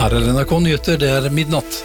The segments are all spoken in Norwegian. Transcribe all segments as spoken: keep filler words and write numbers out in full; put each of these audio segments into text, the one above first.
Her er N R K Nyheter, det er midnatt.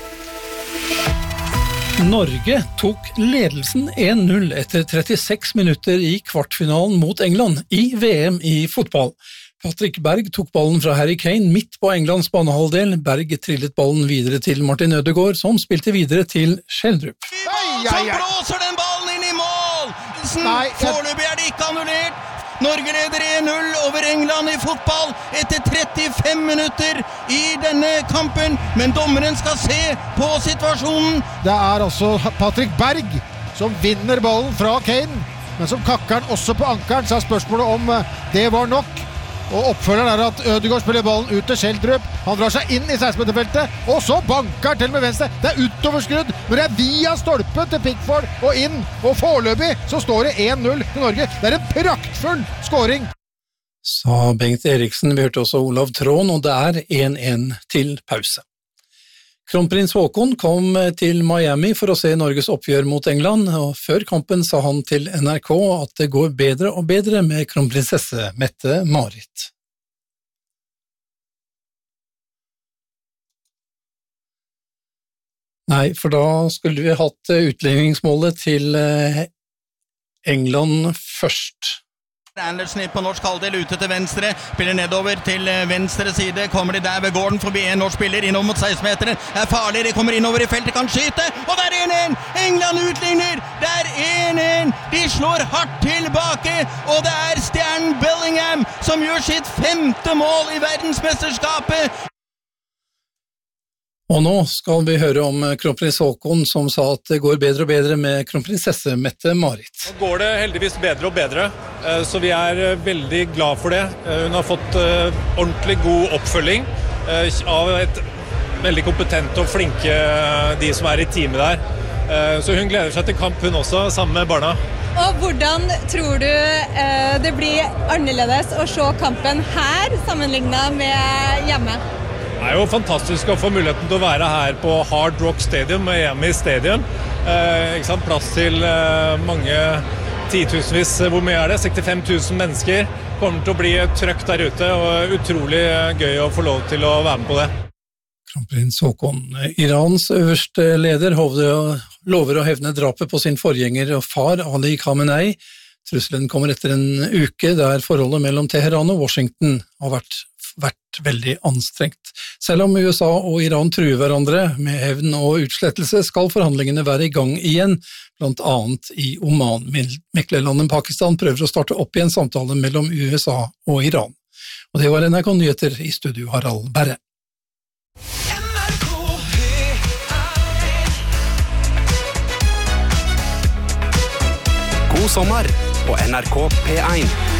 Norge tok ledelsen en null etter trettiseks minutter i kvartfinalen mot England i V M i fotball. Patrick Berg tok ballen fra Harry Kane midt på Englands banehalvdel. Berg trillet ballen videre til Martin Ødegaard, som spilte videre til Schjelderup. Så blåser den ballen inn i mål! Foreløpig er det ikke annullert. Norge leder en null over England i fotball etter trettifem minutter i denne kampen, men dommeren skal se på situasjonen. Det er altså Patrick Berg som vinner ballen fra Kane, men som kakker den også på ankeren, så er spørsmålet om det var nok. Og oppfølgeren er at Ødegaard spiller ballen ut til Schjelderup. Han drar seg inn i seksten-meterfeltet, og så banker til med venstre. Det er utoverskrudd, men det er via stolpen til Pickford og inn. Og foreløpig så står det en null til Norge. Det er en praktfull scoring. Sa Bengt Eriksen. Vi hørte også Olav Trån, og det er en en til pause. Kronprins Haakon kom til Miami for å se Norges oppgjør mot England, og før kampen sa han til N R K at det går bedre og bedre med kronprinsesse Mette-Marit. Nei, for da skulle vi hatt utligningsmålet til England først. Andersen på norsk halvdel ute til venstre, spiller nedover til venstre side, kommer de der ved gården forbi en norsk spiller innom mot seksten-meteren, er farlig, de kommer innover i feltet, kan skyte, og det er en en! England utligner, det er en en! De slår hardt tilbake, og det er stjernen Bellingham som gjør sitt femte mål i verdensmesterskapet. Og nå skal vi høre om kronprins Haakon som sa at det går bedre og bedre med kronprinsesse Mette-Marit. Nå går det heldigvis bedre og bedre, så vi er veldig glad for det. Hun har fått ordentlig god oppfølging av et veldig kompetent og flinke de som er i teamet der. Så hun gleder seg til kamp hun også, sammen med barna. Og hvordan tror du det blir annerledes å se kampen her sammenlignet med hjemme? Det er jo fantastisk å få muligheten til å være her på Hard Rock Stadium, Miami Stadium. Eh, ikke sant? Plass til eh, mange titusenvis, hvor mye er det? sekstifem tusen mennesker. Kommer til å bli trøkk der ute, og utrolig gøy å få lov til å være med på det. Kronprins Haakon. Irans øverste leder lover å hevne drapet på sin forgjenger og far Ali Khamenei. Trusselen kommer etter en uke der forholdet mellom Teheran og Washington har vært vært veldig anstrengt. Selv om U S A og Iran truer hverandre med hevn og utslettelse, skal forhandlingene være i gang igjen, blant annet i Oman. Meklerlandet Pakistan prøver å starte opp igjen samtalen mellom U S A og Iran. Og det var N R K Nyheter, i studio Harald Berre. God sommer på N R K P en.